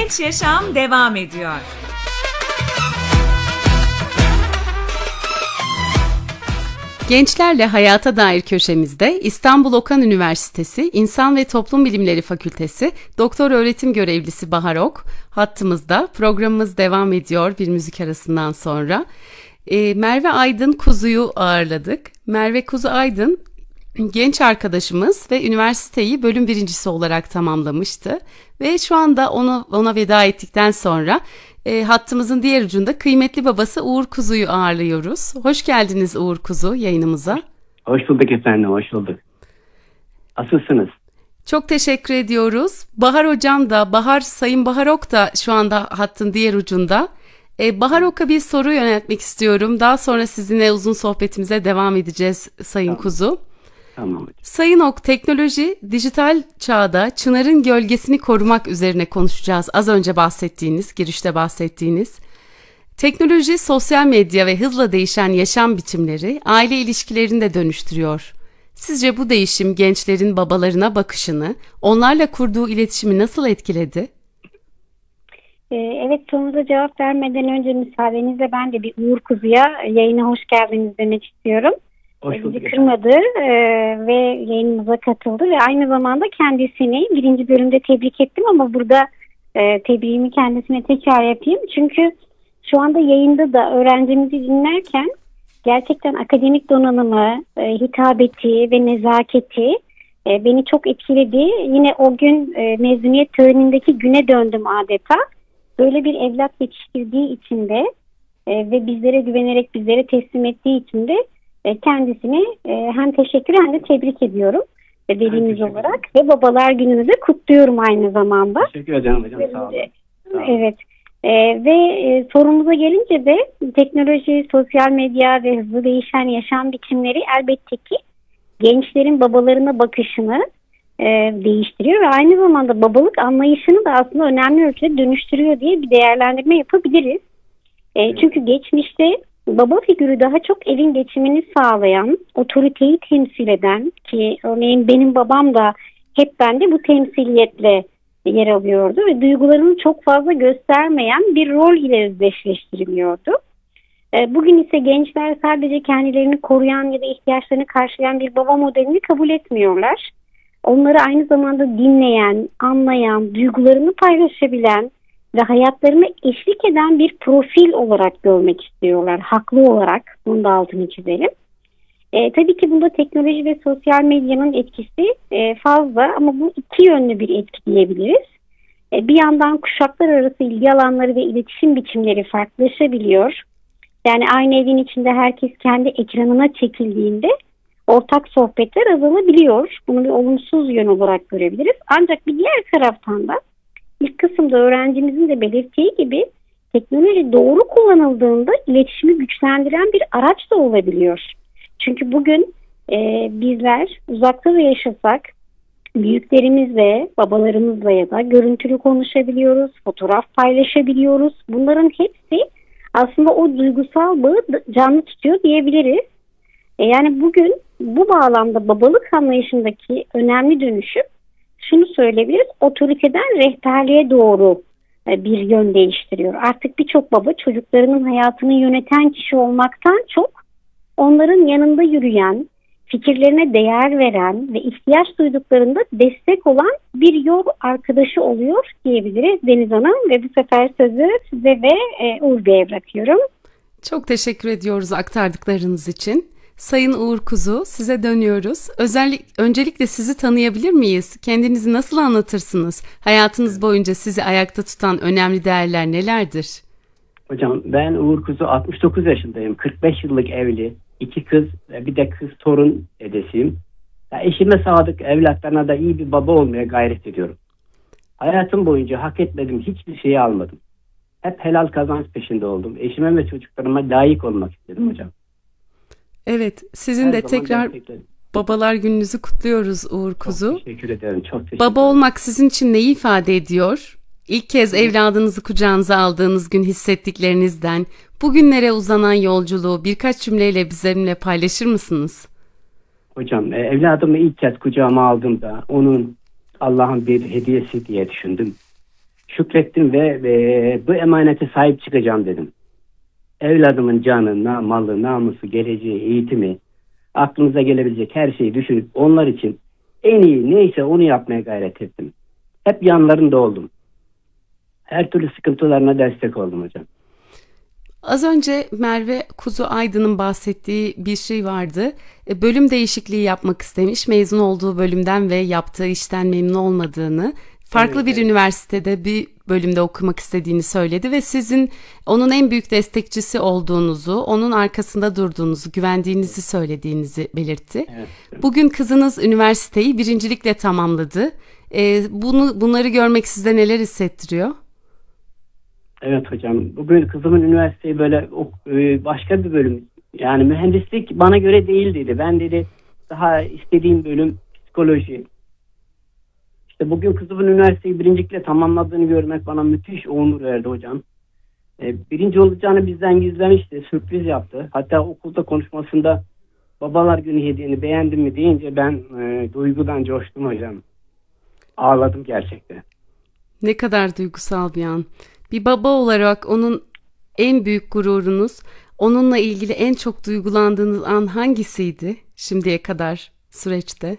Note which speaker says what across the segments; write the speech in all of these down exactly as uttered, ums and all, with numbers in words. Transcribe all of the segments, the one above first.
Speaker 1: Genç Yaşam devam ediyor.
Speaker 2: Gençlerle Hayata Dair köşemizde İstanbul Okan Üniversitesi İnsan ve Toplum Bilimleri Fakültesi Doktor Öğretim Görevlisi Bahar Ok hattımızda. Programımız devam ediyor bir müzik arasından sonra. E, Merve Aydın Kuzu'yu ağırladık. Merve Kuzu Aydın genç arkadaşımız ve üniversiteyi bölüm birincisi olarak tamamlamıştı. Ve şu anda onu, ona veda ettikten sonra e, hattımızın diğer ucunda kıymetli babası Uğur Kuzu'yu ağırlıyoruz. Hoş geldiniz Uğur Kuzu yayınımıza.
Speaker 3: Hoş bulduk efendim, hoş bulduk. Nasılsınız?
Speaker 2: Çok teşekkür ediyoruz. Bahar Hocam da, Bahar Sayın Bahar Ok da şu anda hattın diğer ucunda. Ee, Bahar Ok'a bir soru yöneltmek istiyorum. Daha sonra sizinle uzun sohbetimize devam edeceğiz Sayın
Speaker 3: Tamam.
Speaker 2: Kuzu.
Speaker 3: Tamam.
Speaker 2: Sayın Ok, teknoloji, dijital çağda Çınar'ın gölgesini korumak üzerine konuşacağız. Az önce bahsettiğiniz, girişte bahsettiğiniz. Teknoloji, sosyal medya ve hızla değişen yaşam biçimleri aile ilişkilerini de dönüştürüyor. Sizce bu değişim gençlerin babalarına bakışını, onlarla kurduğu iletişimi nasıl etkiledi?
Speaker 4: Evet, sorunuza cevap vermeden önce müsaadenizle ben de bir Uğur Kuzu'ya yayına hoş geldiniz demek istiyorum.
Speaker 3: Hoş bulduk.
Speaker 4: Bizi kırmadı e, ve yayınımıza katıldı ve aynı zamanda kendisini birinci bölümde tebrik ettim ama burada e, tebriğimi kendisine tekrar yapayım. Çünkü şu anda yayında da öğrencimizi dinlerken gerçekten akademik donanımı, e, hitabeti ve nezaketi e, beni çok etkiledi. Yine o gün e, mezuniyet törenindeki güne döndüm adeta. Böyle bir evlat yetiştirdiği için de e, ve bizlere güvenerek bizlere teslim ettiği için de e, kendisini e, hem teşekkür hem de tebrik ediyorum e, velimiz olarak ve babalar gününüzü kutluyorum aynı zamanda.
Speaker 3: Teşekkür ederim hocam, sağ olun. Sağ olun.
Speaker 4: Evet. E, ve e, sorumuza gelince de teknoloji, sosyal medya ve hızlı değişen yaşam biçimleri elbette ki gençlerin babalarına bakışını e, değiştiriyor ve aynı zamanda babalık anlayışını da aslında önemli ölçüde dönüştürüyor diye bir değerlendirme yapabiliriz. E, evet. Çünkü geçmişte baba figürü daha çok evin geçimini sağlayan, otoriteyi temsil eden ki örneğin benim babam da hep bende bu temsiliyetle yer alıyordu ve duygularını çok fazla göstermeyen bir rol ile özdeşleştiriliyordu. Bugün ise gençler sadece kendilerini koruyan ya da ihtiyaçlarını karşılayan bir baba modelini kabul etmiyorlar. Onları aynı zamanda dinleyen, anlayan, duygularını paylaşabilen ve hayatlarına eşlik eden bir profil olarak görmek istiyorlar. Haklı olarak, bunu da altını çizelim. E, tabii ki bunda teknoloji ve sosyal medyanın etkisi e, fazla ama bu iki yönlü bir etki diyebiliriz. E, bir yandan kuşaklar arası ilgi alanları ve iletişim biçimleri farklılaşabiliyor. Yani aynı evin içinde herkes kendi ekranına çekildiğinde ortak sohbetler azalabiliyor. Bunu bir olumsuz yön olarak görebiliriz. Ancak bir diğer taraftan da ilk kısımda öğrencimizin de belirttiği gibi teknoloji doğru kullanıldığında iletişimi güçlendiren bir araç da olabiliyor. Çünkü bugün e, bizler uzakta da yaşasak büyüklerimizle, babalarımızla ya da görüntülü konuşabiliyoruz, fotoğraf paylaşabiliyoruz. Bunların hepsi aslında o duygusal bağı canlı tutuyor diyebiliriz. E, yani bugün bu bağlamda babalık anlayışındaki önemli dönüşüm şunu söyleyebiliriz, otoriteden rehberliğe doğru e, bir yön değiştiriyor. Artık birçok baba çocuklarının hayatını yöneten kişi olmaktan çok onların yanında yürüyen, fikirlerine değer veren ve ihtiyaç duyduklarında destek olan bir yol arkadaşı oluyor diyebiliriz Deniz Hanım ve bu sefer sözü size ve e, Uğur Bey'e bırakıyorum.
Speaker 2: Çok teşekkür ediyoruz aktardıklarınız için. Sayın Uğur Kuzu, size dönüyoruz. Özellik, öncelikle sizi tanıyabilir miyiz? Kendinizi nasıl anlatırsınız? Hayatınız boyunca sizi ayakta tutan önemli değerler nelerdir?
Speaker 3: Hocam ben Uğur Kuzu, altmış dokuz yaşındayım. kırk beş yıllık evli. İki kız ve bir de kız torun dedesiyim. Ya eşime sadık, evlatlarına da iyi bir baba olmaya gayret ediyorum. Hayatım boyunca hak etmediğim hiçbir şeyi almadım. Hep helal kazanç peşinde oldum. Eşime ve çocuklarıma layık olmak istedim hocam.
Speaker 2: Evet, sizin Her de tekrar destekledim. Babalar gününüzü kutluyoruz Uğur Kuzu.
Speaker 3: Çok teşekkür ederim. Çok teşekkür
Speaker 2: Baba
Speaker 3: ederim.
Speaker 2: olmak sizin için neyi ifade ediyor? İlk kez evladınızı kucağınıza aldığınız gün hissettiklerinizden, bugünlere uzanan yolculuğu birkaç cümleyle bizimle paylaşır mısınız?
Speaker 3: Hocam evladımı ilk kez kucağıma aldığımda onun Allah'ın bir hediyesi diye düşündüm. şükrettim ve e, bu emanete sahip çıkacağım dedim. Evladımın canı, na, malı, namusu, geleceği, eğitimi, aklınıza gelebilecek her şeyi düşünüp onlar için en iyi neyse onu yapmaya gayret ettim. Hep yanlarında oldum. Her türlü sıkıntılarına destek oldum hocam.
Speaker 2: Az önce Merve Kuzu Aydın'ın bahsettiği bir şey vardı. E, bölüm değişikliği yapmak istemiş, mezun olduğu bölümden ve yaptığı işten memnun olmadığını, farklı
Speaker 3: Evet,
Speaker 2: bir
Speaker 3: evet.
Speaker 2: üniversitede bir bölümde okumak istediğini söyledi ve sizin onun en büyük destekçisi olduğunuzu, onun arkasında durduğunuzu, güvendiğinizi söylediğinizi belirtti.
Speaker 3: Evet.
Speaker 2: Bugün kızınız üniversiteyi birincilikle tamamladı. E, bunu bunları görmek sizde neler hissettiriyor?
Speaker 3: Evet hocam. Bugün kızımın üniversiteyi böyle ok- e, başka bir bölüm, yani mühendislik bana göre değil dedi. Ben dedi daha istediğim bölüm psikoloji. İşte bugün kızımın üniversiteyi birincilikle tamamladığını görmek bana müthiş onur verdi hocam. E, birinci olacağını bizden gizlemişti. Sürpriz yaptı. Hatta okulda konuşmasında babalar günü hediyeni beğendin mi deyince ben e, duygudan coştum hocam. Ağladım gerçekten.
Speaker 2: Ne kadar duygusal bir an. Bir baba olarak onun en büyük gururunuz, onunla ilgili en çok duygulandığınız an hangisiydi şimdiye kadar süreçte?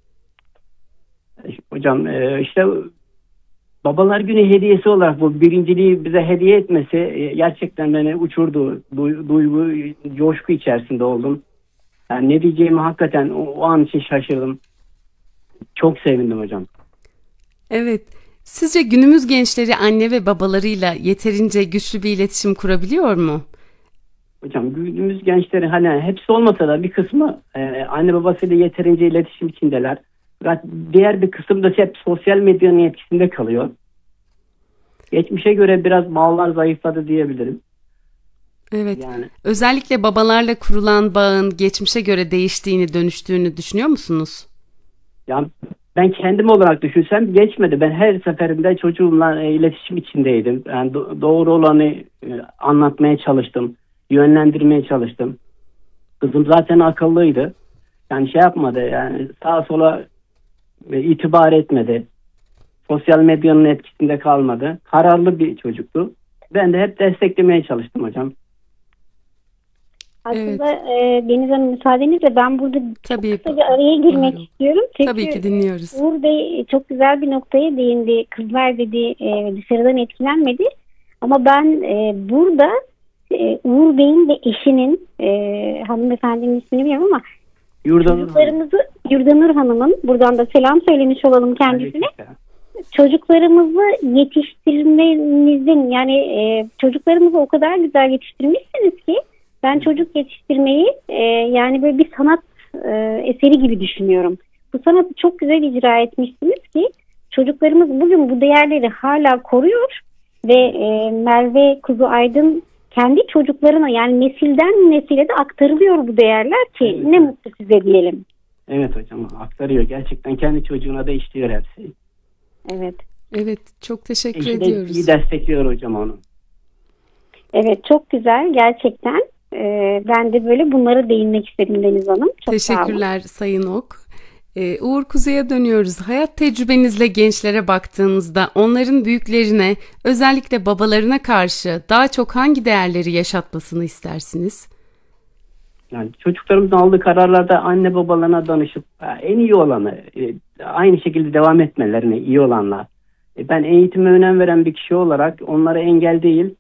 Speaker 3: Hocam e, işte babalar günü hediyesi olarak bu birinciliği bize hediye etmesi e, gerçekten beni uçurdu. Du- duygu, coşku içerisinde oldum. Yani ne diyeceğimi hakikaten o, o an için şaşırdım. Çok sevindim hocam.
Speaker 2: Evet. Sizce günümüz gençleri anne ve babalarıyla yeterince güçlü bir iletişim kurabiliyor mu?
Speaker 3: Hocam günümüz gençleri hani hepsi olmasa da bir kısmı e, anne babasıyla yeterince iletişim içindeler. Fakat diğer bir kısım da hep sosyal medyanın etkisinde kalıyor. Geçmişe göre biraz bağlar zayıfladı diyebilirim.
Speaker 2: Evet.
Speaker 3: Yani
Speaker 2: Özellikle babalarla kurulan bağın geçmişe göre değiştiğini, dönüştüğünü düşünüyor musunuz?
Speaker 3: yani ben kendim olarak düşünsem geçmedi. Ben her seferinde çocuğumla e, iletişim içindeydim. Yani do- doğru olanı e, anlatmaya çalıştım. Yönlendirmeye çalıştım. Kızım zaten akıllıydı. Yani şey yapmadı, yani sağa sola e, itibar etmedi. Sosyal medyanın etkisinde kalmadı. Kararlı bir çocuktu. Ben de hep desteklemeye çalıştım hocam.
Speaker 4: Aslında e, Deniz Hanım müsaadenizle ben burada
Speaker 2: Tabii.
Speaker 4: çok kısa bir araya girmek
Speaker 2: Buyurun.
Speaker 4: istiyorum. Çünkü
Speaker 2: Tabii ki dinliyoruz.
Speaker 4: Uğur Bey çok güzel bir noktaya değindi. Kızlar dedi e, dışarıdan etkilenmedi. Ama ben e, burada e, Uğur Bey'in ve eşinin e, hanımefendinin ismini bilmiyorum ama
Speaker 3: Yurdanur Hanım.
Speaker 4: çocuklarımızı Yurdanur Hanım'ın buradan da selam söylemiş olalım kendisine.
Speaker 3: Aleykümselam.
Speaker 4: Çocuklarımızı yetiştirmenizin yani e, çocuklarımızı o kadar güzel yetiştirmişsiniz ki ben çocuk yetiştirmeyi e, yani böyle bir sanat e, eseri gibi düşünüyorum. Bu sanatı çok güzel icra etmişsiniz ki çocuklarımız bugün bu değerleri hala koruyor ve e, Merve Kuzu Aydın kendi çocuklarına yani nesilden nesile de aktarılıyor bu değerler ki
Speaker 3: Evet.
Speaker 4: ne mutlu size diyelim.
Speaker 3: Evet hocam, aktarıyor. Gerçekten kendi çocuğuna da işliyor her şeyi.
Speaker 4: Evet.
Speaker 2: Evet, çok teşekkür
Speaker 3: Eşi de
Speaker 2: ediyoruz.
Speaker 3: iyi destekliyor hocam onu.
Speaker 4: Evet, çok güzel gerçekten. Ee, ben de böyle bunlara değinmek istedim Deniz Hanım. Çok sağ olun.
Speaker 2: Teşekkürler Sayın Ok. Ee, Uğur Kuzey'e dönüyoruz. Hayat tecrübenizle gençlere baktığınızda onların büyüklerine, özellikle babalarına karşı daha çok hangi değerleri yaşatmasını istersiniz?
Speaker 3: Yani çocuklarımızın aldığı kararlarda anne babalarına danışıp e, en iyi olanı e, aynı şekilde devam etmelerini, iyi olanlar. E, Ben eğitime önem veren bir kişi olarak onlara engel değil,